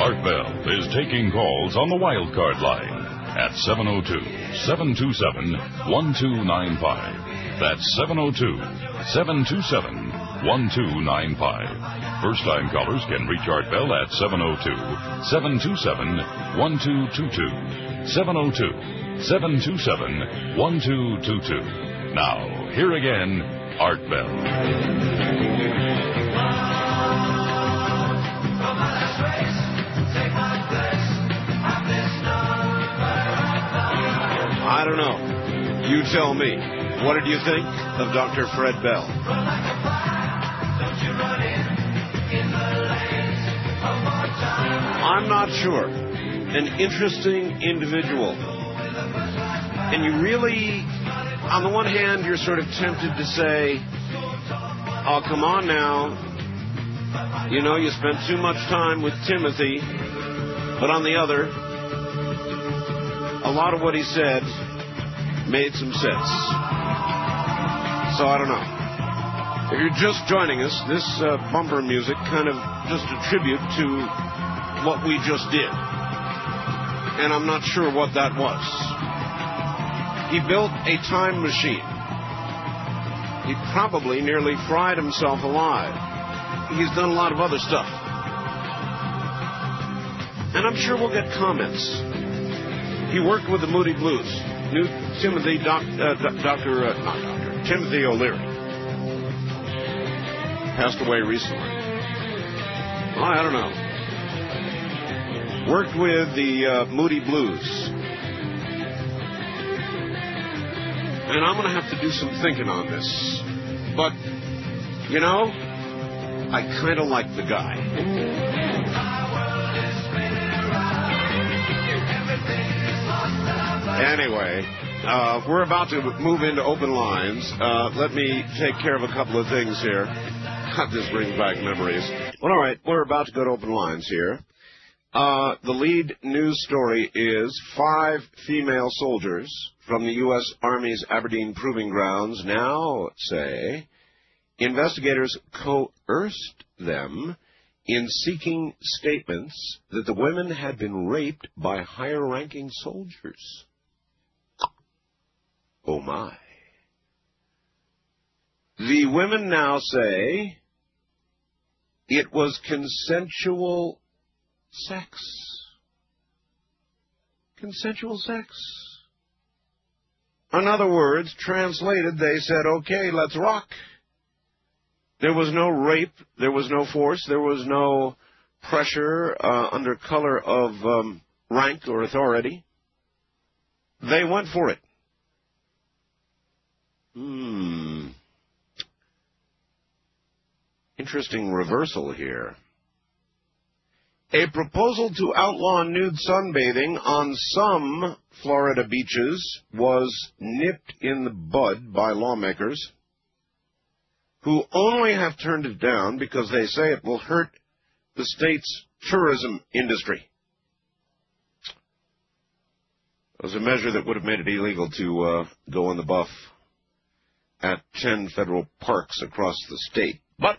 Art Bell is taking calls on the wild card line at 702-727-1295. That's 702-727-1295. First-time callers can reach Art Bell at 702-727-1222. 702-727-1222. Now, here again, Art Bell. I don't know. You tell me. What did you think of Dr. Fred Bell? I'm not sure. An interesting individual. And you really, on the one hand, you're sort of tempted to say, oh, come on now. You know, you spent too much time with Timothy. But on the other, a lot of what he said made some sense. So I don't know. If you're just joining us, this bumper music kind of just a tribute to what we just did. And I'm not sure what that was. He built a time machine. He probably nearly fried himself alive. He's done a lot of other stuff. And I'm sure we'll get comments. He worked with the Moody Blues. Knew Timothy, Timothy O'Leary. Passed away recently. Well, I don't know. Worked with the Moody Blues. And I'm going to have to do some thinking on this. But, you know, I kind of like the guy. Anyway, we're about to move into open lines. Let me take care of a couple of things here. God, this brings back memories. Well, all right, we're about to go to open lines here. The lead news story is 5 female soldiers from the U.S. Army's Aberdeen Proving Grounds now say investigators coerced them in seeking statements that the women had been raped by higher-ranking soldiers. Oh, my. The women now say it was consensual sex. Consensual sex. In other words, translated, they said, okay, let's rock. There was no rape. There was no force. There was no pressure under color of rank or authority. They went for it. Interesting reversal here. A proposal to outlaw nude sunbathing on some Florida beaches was nipped in the bud by lawmakers who only have turned it down because they say it will hurt the state's tourism industry. It was a measure that would have made it illegal to go on the buff at 10 federal parks across the state. But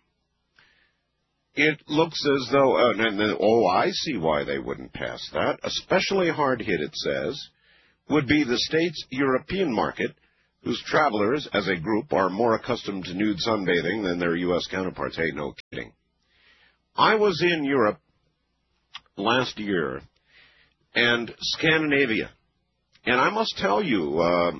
it looks as though, I see why they wouldn't pass that. Especially hard hit, it says, would be the state's European market, whose travelers, as a group, are more accustomed to nude sunbathing than their U.S. counterparts. Hey, no kidding. I was in Europe last year and Scandinavia, and I must tell you,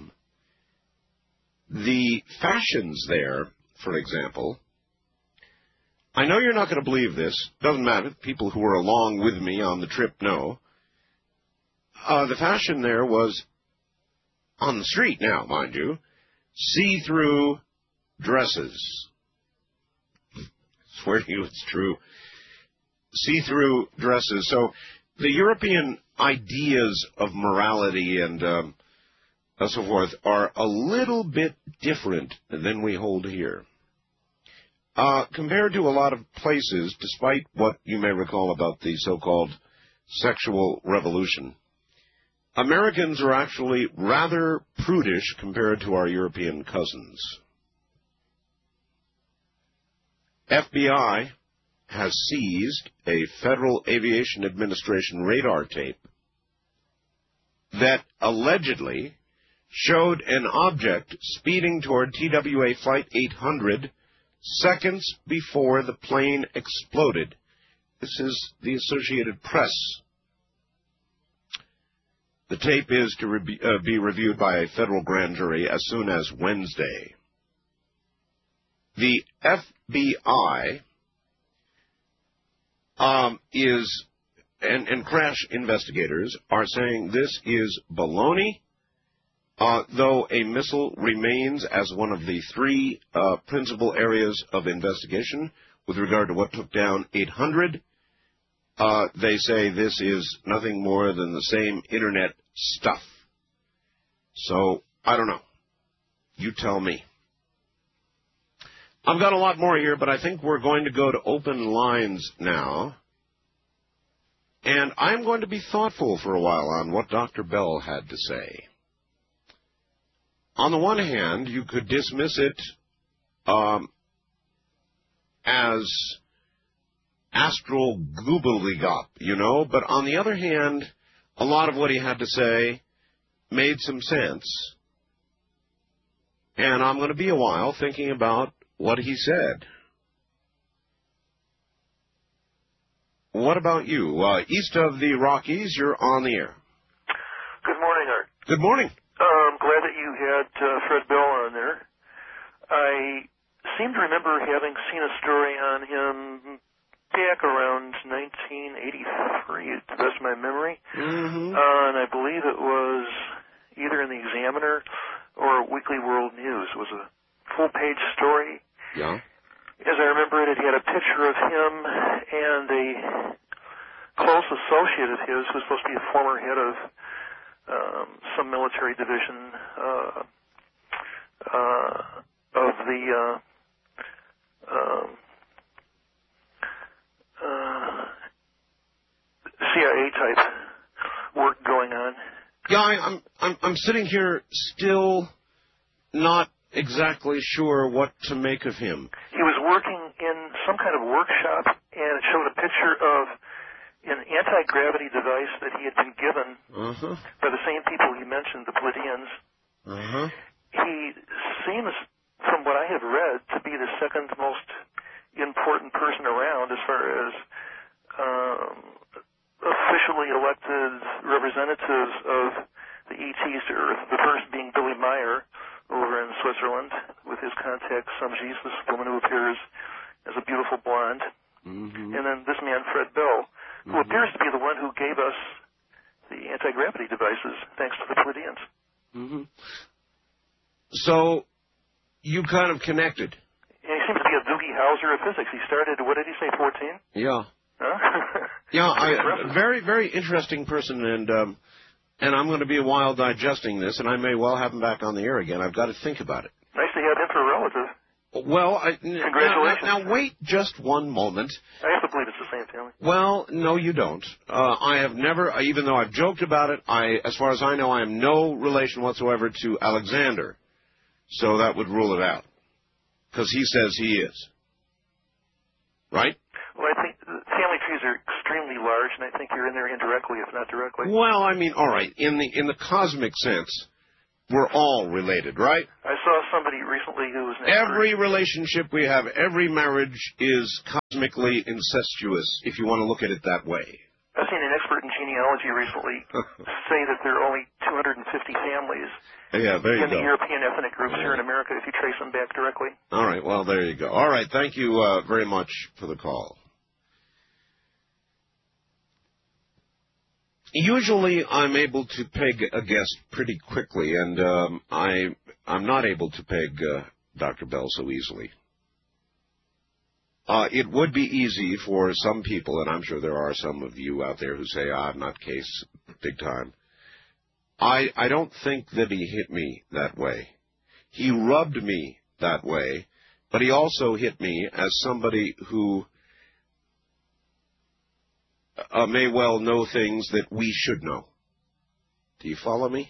the fashions there, for example, I know you're not going to believe this. Doesn't matter. People who were along with me on the trip know. The fashion there was on the street now, mind you, see-through dresses. I swear to you it's true. See-through dresses. So the European ideas of morality and so forth are a little bit different than we hold here. Compared to a lot of places, despite what you may recall about the so-called sexual revolution, Americans are actually rather prudish compared to our European cousins. FBI has seized a Federal Aviation Administration radar tape that allegedly showed an object speeding toward TWA Flight 800 seconds before the plane exploded. This is the Associated Press. The tape is to be reviewed by a federal grand jury as soon as Wednesday. The FBI and crash investigators are saying this is baloney, though a missile remains as one of the three principal areas of investigation with regard to what took down 800. They say this is nothing more than the same Internet stuff. So, I don't know. You tell me. I've got a lot more here, but I think we're going to go to open lines now. And I'm going to be thoughtful for a while on what Dr. Bell had to say. On the one hand, you could dismiss it as astral gobbledygook, but on the other hand, a lot of what he had to say made some sense. And I'm going to be a while thinking about what he said. What about you? East of the Rockies, you're on the air. Good morning, Art. Good morning. I'm glad that you had Fred Bell on there. I seem to remember having seen a story on him back around 1983, to the best of my memory. Mm-hmm. And I believe it was either in the Examiner or Weekly World News. It was a full-page story. Yeah. As I remember it, it had a picture of him and a close associate of his who was supposed to be a former head of some military division of the CIA type work going on. Yeah, I'm sitting here still not exactly sure what to make of him. He was working in some kind of workshop, and it showed a picture of an anti-gravity device that he had been given by the same people he mentioned, the Pleiadians. He seems, from what I have read, to be the second most important person around as far as officially elected representatives of the ETs to Earth, the first being Billy Meyer over in Switzerland with his contact Sumjis, this woman who appears as a beautiful blonde, and then this man Fred Bell, who appears to be the one who gave us the anti-gravity devices thanks to the Pleiadians. So you kind of connected. And he seems to be a Doogie Howser of physics. He started, what did he say, 14? Yeah. Huh? Yeah, very, very interesting person, and I'm going to be a while digesting this, and I may well have him back on the air again. I've got to think about it. Nice to have him for a relative. Well, congratulations. Now wait just one moment. I have to believe it's the same family. Well, no, you don't. I have never, even though I've joked about it, as far as I know, I am no relation whatsoever to Alexander. So that would rule it out. Because he says he is. Right? Well, I think the family trees are extremely large, and I think you're in there indirectly, if not directly. Well, I mean, all right. In the cosmic sense, we're all related, right? I saw somebody recently who was an expert. Every relationship we have, every marriage is cosmically incestuous, if you want to look at it that way. I've seen an expert in genealogy recently say that there are only 250 families in the European ethnic groups here in America if you trace them back directly. All right, well, there you go. All right, thank you very much for the call. Usually I'm able to peg a guest pretty quickly, and I'm not able to peg Dr. Bell so easily. It would be easy for some people, and I'm sure there are some of you out there who say, I'm not case big time. I don't think that he hit me that way. He rubbed me that way, but he also hit me as somebody who may well know things that we should know. Do you follow me?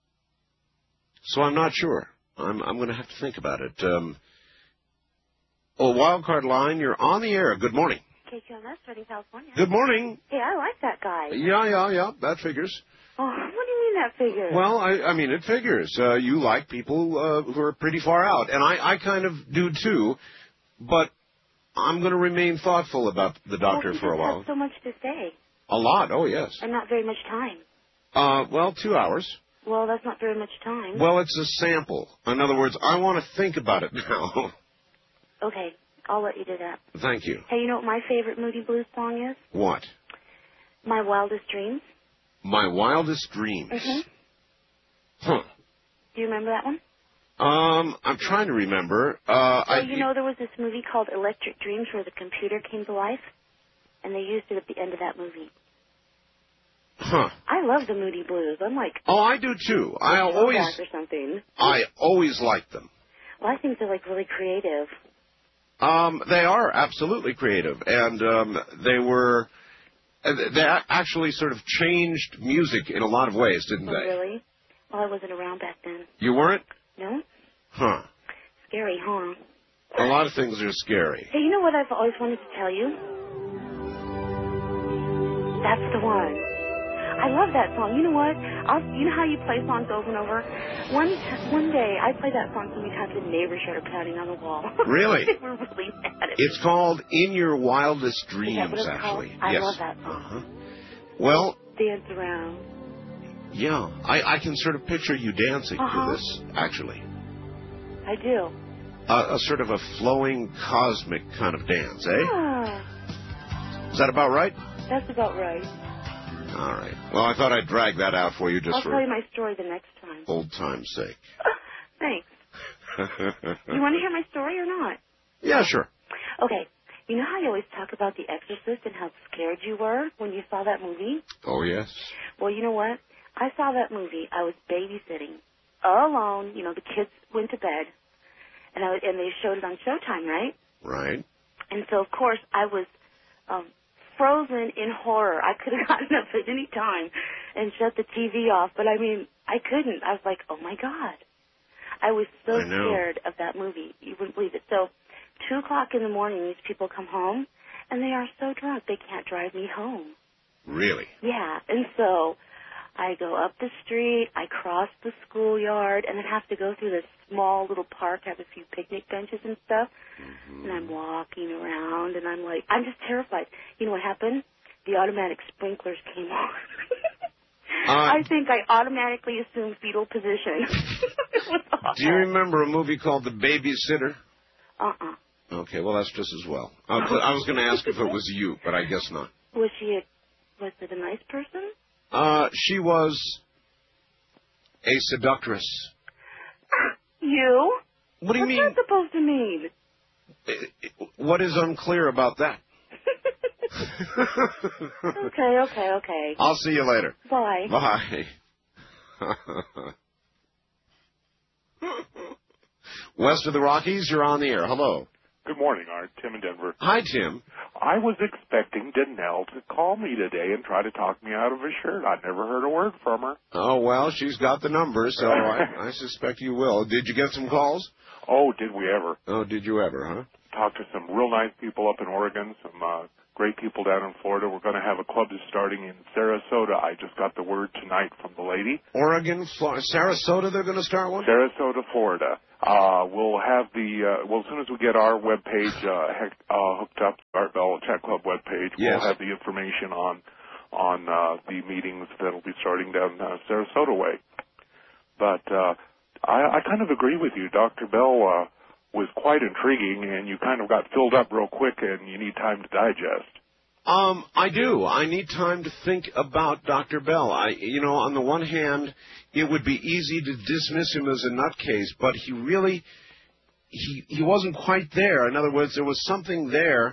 So I'm not sure. I'm going to have to think about it. Oh, Wildcard Line, you're on the air. Good morning. KQMS, Redding, California. Good morning. Hey, I like that guy. Yeah. That figures. Oh, what do you mean that figures? Well, I mean, it figures. You like people who are pretty far out, and I kind of do too, but I'm going to remain thoughtful about the doctor for a while. Have so much to say. A lot, oh yes. And not very much time. Well, 2 hours. Well, that's not very much time. Well, it's a sample. In other words, I want to think about it now. Okay, I'll let you do that. Thank you. Hey, you know what my favorite Moody Blues song is? What? My Wildest Dreams. My Wildest Dreams. Mm-hmm. Huh. Do you remember that one? I'm trying to remember. You know there was this movie called Electric Dreams where the computer came to life, and they used it at the end of that movie. Huh. I love the Moody Blues. I'm like... Oh, I do too. I always liked them. Well, I think they're like really creative. They are absolutely creative, and they actually sort of changed music in a lot of ways, didn't they? Really? Well, I wasn't around back then. You weren't? No. Huh. Scary, huh? A lot of things are scary. Hey, you know what I've always wanted to tell you? That's the one. I love that song. You know what? You know how you play songs over and over? One day, I played that song so many times the neighbors started pounding on the wall. Really? They were really mad at me. It's called In Your Wildest Dreams, Is that what it's actually. called? Yes. I love that song. Uh-huh. Well... Dance around. Yeah. I can sort of picture you dancing to this, actually. I do. A sort of a flowing, cosmic kind of dance, eh? Yeah. Is that about right? That's about right. All right. Well, I thought I'd drag that out for you I'll tell you my story the next time. Old time's sake. Thanks. You want to hear my story or not? Yeah, sure. Okay. You know how you always talk about The Exorcist and how scared you were when you saw that movie? Oh, yes. Well, you know what? I saw that movie. I was babysitting alone. You know, the kids went to bed, and they showed it on Showtime, right? Right. And so, of course, I was frozen in horror. I could have gotten up at any time and shut the TV off, but I mean, I couldn't. I was like, oh my God. I was so scared of that movie. You wouldn't believe it. So 2 o'clock in the morning, these people come home, and they are so drunk they can't drive me home. Really? Yeah. And so I go up the street, I cross the schoolyard, and then have to go through this small little park, have a few picnic benches and stuff. Mm-hmm. And I'm walking around, and I'm like, I'm just terrified. You know what happened? The automatic sprinklers came on. I think I automatically assumed fetal position. It was awful. Do you remember a movie called The Babysitter? Uh-uh. Okay, well, that's just as well. I was going to ask if it was you, but I guess not. Was it a nice person? She was a seductress. You? What do you mean? What's that supposed to mean? What is unclear about that? Okay. I'll see you later. Bye. Bye. West of the Rockies, you're on the air. Hello. Good morning, Art. Tim in Denver. Hi, Tim. I was expecting Danelle to call me today and try to talk me out of a shirt. I'd never heard a word from her. Oh, well, she's got the number, so I suspect you will. Did you get some calls? Oh, did we ever? Oh, did you ever, huh? Talked to some real nice people up in Oregon, some great people down in Florida. We're going to have a club that's starting in Sarasota. I just got the word tonight from the lady. Oregon, Sarasota, they're going to start one? Sarasota, Florida. We'll have as soon as we get our webpage hooked up, Art Bell Chat Club webpage, we'll have the information on the meetings that'll be starting down Sarasota way. But I kind of agree with you. Dr. Bell was quite intriguing, and you kind of got filled up real quick, and you need time to digest. I do. I need time to think about Dr. Bell. On the one hand, it would be easy to dismiss him as a nutcase, but he really, he wasn't quite there. In other words, there was something there,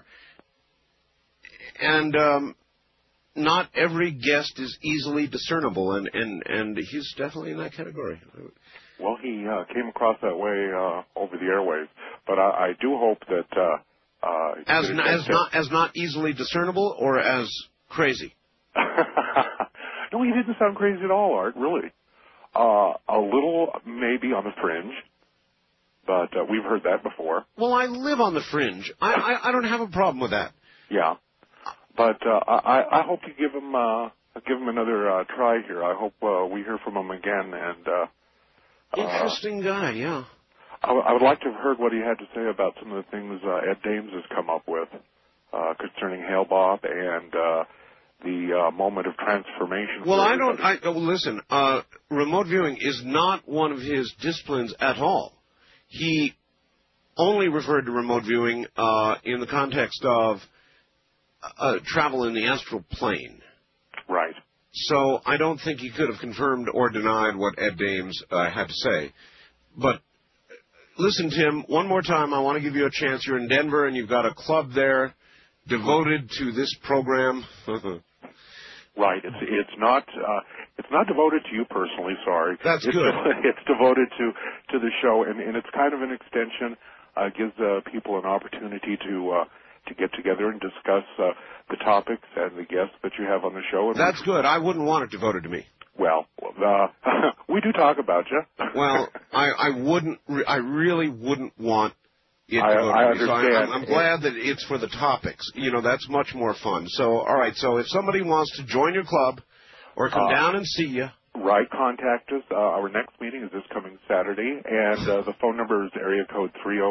and not every guest is easily discernible, and he's definitely in that category. Well, he came across that way over the airwaves, but I do hope that as not easily discernible or as crazy. No, he didn't sound crazy at all, Art. Really, a little maybe on the fringe, but we've heard that before. Well, I live on the fringe. I don't have a problem with that. Yeah, but I hope you give him another try here. I hope we hear from him again. And interesting guy, yeah. I would like to have heard what he had to say about some of the things Ed Dames has come up with concerning Hale-Bopp and the moment of transformation. Well, listen, remote viewing is not one of his disciplines at all. He only referred to remote viewing in the context of travel in the astral plane. Right. So I don't think he could have confirmed or denied what Ed Dames had to say. But listen, Tim, one more time, I want to give you a chance. You're in Denver, and you've got a club there devoted to this program. Right. It's not devoted to you personally. Sorry. That's good. It's devoted to the show, and it's kind of an extension. Gives people an opportunity to get together and discuss the topics and the guests that you have on the show. And that's good. I wouldn't want it devoted to me. Well, we do talk about you. Well, I wouldn't. I really wouldn't want it devoted to me. I understand. So I'm glad that it's for the topics. You know, that's much more fun. So, all right. So, if somebody wants to join your club or come down and see you, right, contact us. Our next meeting is this coming Saturday, and the phone number is area code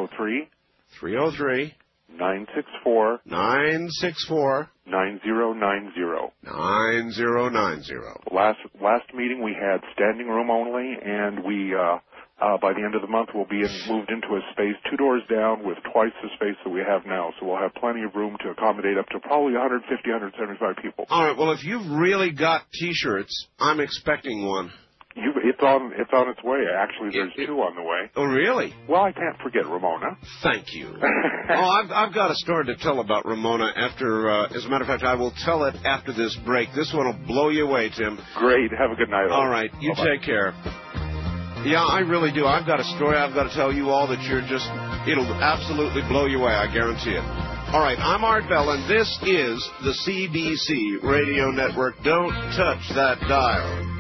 303. 964 9090. Last meeting we had standing room only, and we by the end of the month we'll be moved into a space 2 doors down with twice the space that we have now. So we'll have plenty of room to accommodate up to probably 150, 175 people. All right. Well, if you've really got T-shirts, I'm expecting one. It's on its way. Actually, there's 2 on the way. Oh, really? Well, I can't forget Ramona. Thank you. I've got a story to tell about Ramona after, as a matter of fact, I will tell it after this break. This one will blow you away, Tim. Great. Have a good night. All right. You Take care. Yeah, I really do. I've got a story I've got to tell you all that it'll absolutely blow you away. I guarantee it. All right. I'm Art Bell, and this is the CBC Radio Network. Don't touch that dial.